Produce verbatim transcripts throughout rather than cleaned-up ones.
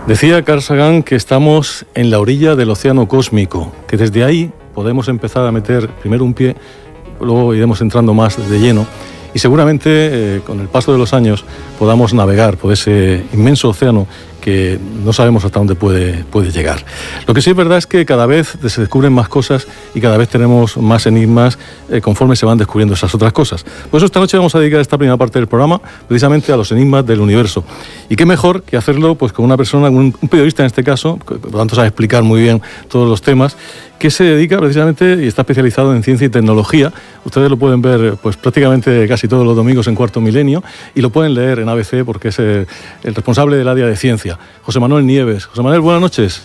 Decía Carl Sagan que estamos en la orilla del océano cósmico, que desde ahí podemos empezar a meter primero un pie, luego iremos entrando más de lleno y seguramente eh, con el paso de los años podamos navegar por ese inmenso océano que no sabemos hasta dónde puede, puede llegar. Lo que sí es verdad es que cada vez se descubren más cosas y cada vez tenemos más enigmas eh, conforme se van descubriendo esas otras cosas. Por eso esta noche vamos a dedicar esta primera parte del programa precisamente a los enigmas del universo. Y qué mejor que hacerlo pues con una persona, un, un periodista en este caso, que por lo tanto sabe explicar muy bien todos los temas, que se dedica precisamente y está especializado en ciencia y tecnología. Ustedes lo pueden ver pues prácticamente casi todos los domingos en Cuarto Milenio y lo pueden leer en A B C porque es el, el responsable del área de ciencia, José Manuel Nieves. José Manuel, buenas noches.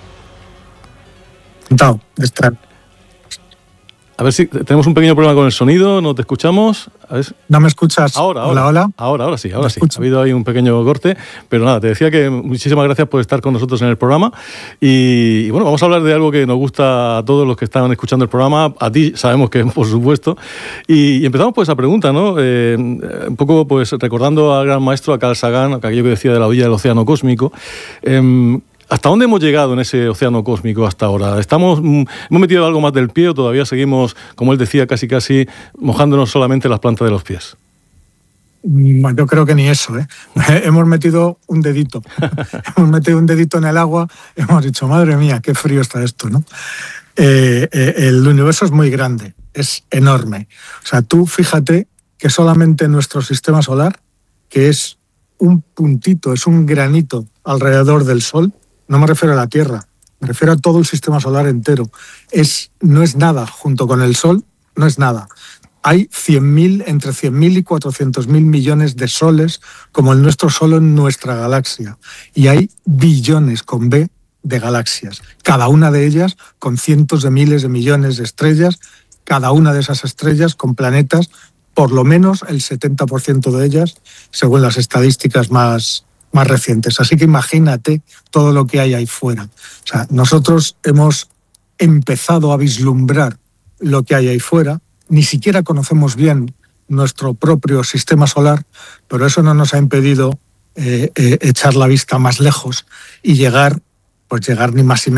Encantado de estar. A ver si tenemos un pequeño problema con el sonido, ¿no te escuchamos? A ver. ¿No me escuchas? Ahora, ahora. Hola, hola. Ahora, ahora sí, ahora sí. Escucho. Ha habido ahí un pequeño corte, pero nada, te decía que muchísimas gracias por estar con nosotros en el programa y, y bueno, vamos a hablar de algo que nos gusta a todos los que están escuchando el programa, a ti sabemos que por supuesto, y, y empezamos por esa pregunta, ¿no? Eh, un poco pues recordando al gran maestro, a Carl Sagan, aquello que decía de la orilla del océano cósmico. Eh, ¿Hasta dónde hemos llegado en ese océano cósmico hasta ahora? ¿Estamos, hemos metido algo más del pie o todavía seguimos, como él decía, casi casi mojándonos solamente las plantas de los pies? Bueno, yo creo que ni eso, ¿eh? Hemos metido un dedito. hemos metido un dedito en el agua, hemos dicho, madre mía, qué frío está esto, ¿no? Eh, eh, el universo es muy grande, es enorme. O sea, tú fíjate que solamente nuestro sistema solar, que es un puntito, es un granito alrededor del Sol, no me refiero a la Tierra, me refiero a todo el sistema solar entero. Es, no es nada, junto con el Sol, no es nada. Hay cien mil, entre cien mil y cuatrocientos mil millones de soles como el nuestro solo en nuestra galaxia. Y hay billones, con B, de galaxias. Cada una de ellas con cientos de miles de millones de estrellas, cada una de esas estrellas con planetas, por lo menos el setenta por ciento de ellas, según las estadísticas más... más recientes. Así que imagínate todo lo que hay ahí fuera. O sea, nosotros hemos empezado a vislumbrar lo que hay ahí fuera, ni siquiera conocemos bien nuestro propio sistema solar, pero eso no nos ha impedido eh, eh, echar la vista más lejos y llegar, pues llegar ni más ni menos